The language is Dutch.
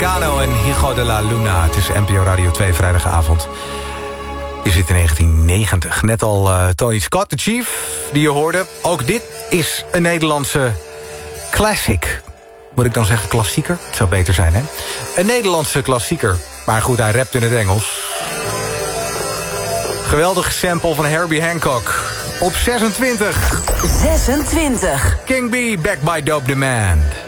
Cano en Hijo de la Luna. Het is NPO Radio 2 vrijdagavond. Je zit in 1990. Net al Tony Scott, de Chief, die je hoorde. Ook dit is een Nederlandse classic. Moet ik dan zeggen klassieker? Het zou beter zijn, hè? Een Nederlandse klassieker. Maar goed, hij rapt in het Engels. Geweldige sample van Herbie Hancock. Op 26. King King B, Back by Dope Demand.